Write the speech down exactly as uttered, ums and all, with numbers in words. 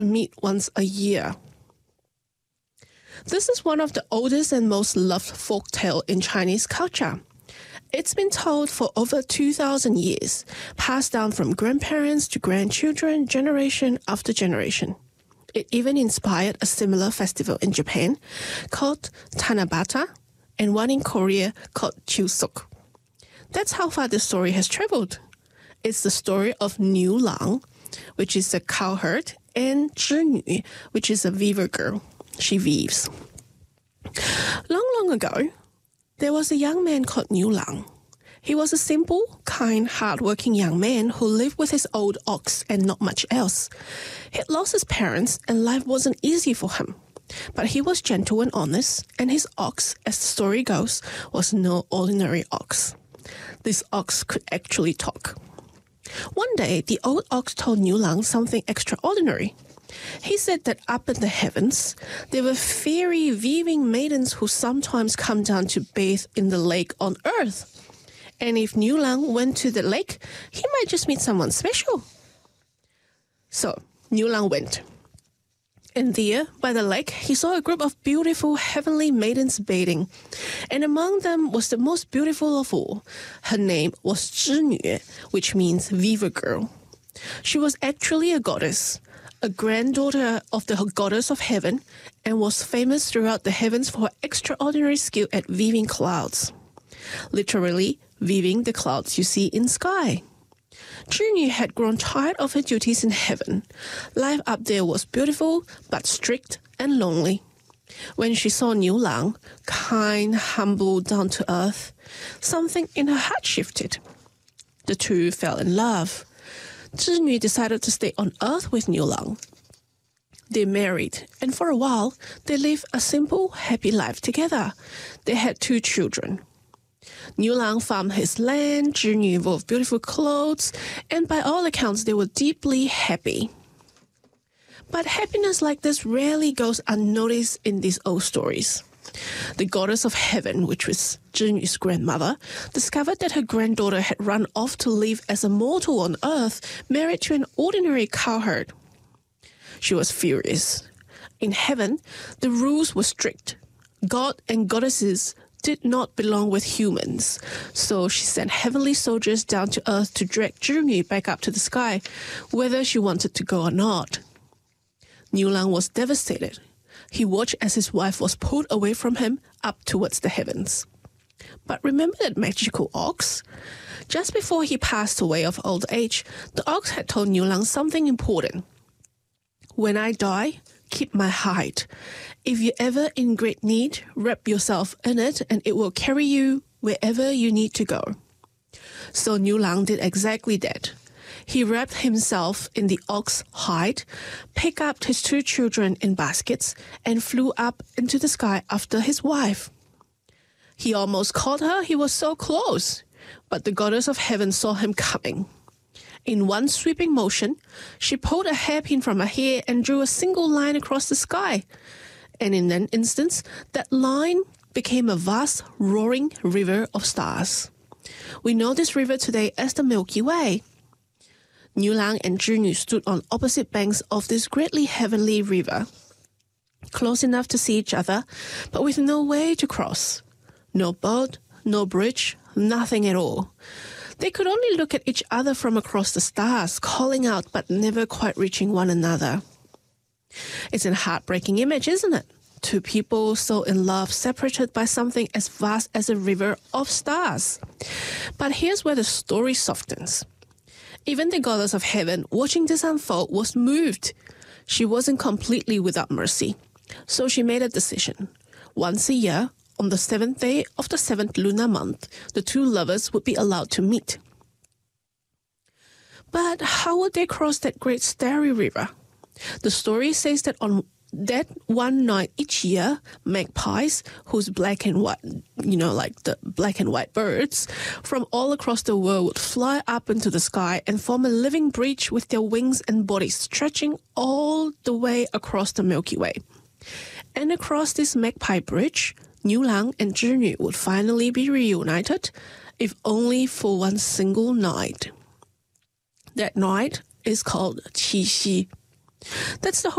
meet once a year. This is one of the oldest and most loved folk tale in Chinese culture. It's been told for over two thousand years, passed down from grandparents to grandchildren, generation after generation. It even inspired a similar festival in Japan called Tanabata and one in Korea called Chuseok. That's how far this story has traveled. It's the story of Niu Lang, which is a cowherd, and Zhinyu, which is a weaver girl. She weaves. Long, long ago, there was a young man called Niu Lang. He was a simple, kind, hard-working young man who lived with his old ox and not much else. He'd lost his parents and life wasn't easy for him. But he was gentle and honest, and his ox, as the story goes, was no ordinary ox. This ox could actually talk. One day, the old ox told Niu Lang something extraordinary. He said that up in the heavens, there were fairy weaving maidens who sometimes come down to bathe in the lake on earth. And if Niu Lang went to the lake, he might just meet someone special. So, Niu Lang went. And there, by the lake, he saw a group of beautiful heavenly maidens bathing. And among them was the most beautiful of all. Her name was Zhinyu, which means weaver girl. She was actually a goddess, a granddaughter of the goddess of heaven, and was famous throughout the heavens for her extraordinary skill at weaving clouds. Literally, weaving the clouds you see in sky. Zhinyu had grown tired of her duties in heaven. Life up there was beautiful, but strict and lonely. When she saw Niu Lang, kind, humble, down to earth, something in her heart shifted. The two fell in love. Zhinyu decided to stay on earth with Niu Lang. They married, and for a while, they lived a simple, happy life together. They had two children. Niu Lang farmed his land, Zhinyu wore beautiful clothes, and by all accounts, they were deeply happy. But happiness like this rarely goes unnoticed in these old stories. The goddess of heaven, which was Zhinyu's grandmother, discovered that her granddaughter had run off to live as a mortal on earth, married to an ordinary cowherd. She was furious. In heaven, the rules were strict. God and goddesses did not belong with humans, so she sent heavenly soldiers down to earth to drag Zhinyu back up to the sky, whether she wanted to go or not. Niu Lang was devastated. He watched as his wife was pulled away from him up towards the heavens. But remember that magical ox? Just before he passed away of old age, the ox had told Niu Lang something important. When I die, keep my hide. If you're ever in great need, wrap yourself in it and it will carry you wherever you need to go. So Niu Lang did exactly that. He wrapped himself in the ox hide, picked up his two children in baskets, and flew up into the sky after his wife. He almost caught her, he was so close, but the goddess of heaven saw him coming. In one sweeping motion, she pulled a hairpin from her hair and drew a single line across the sky. And in an instant, that line became a vast, roaring river of stars. We know this river today as the Milky Way. Niu Lang and Zhinyu stood on opposite banks of this greatly heavenly river, close enough to see each other, but with no way to cross. No boat, no bridge, nothing at all. They could only look at each other from across the stars, calling out but never quite reaching one another. It's a heartbreaking image, isn't it? Two people so in love, separated by something as vast as a river of stars. But here's where the story softens. Even the goddess of heaven, watching this unfold, was moved. She wasn't completely without mercy. So she made a decision. Once a year, on the seventh day of the seventh lunar month, the two lovers would be allowed to meet. But how would they cross that great starry river? The story says that on that one night each year, magpies, whose black and white, you know, like the black and white birds, from all across the world would fly up into the sky and form a living bridge with their wings and bodies stretching all the way across the Milky Way. And across this magpie bridge, Niu Lang and Zhinyu would finally be reunited, if only for one single night. That night is called Qixi. That's the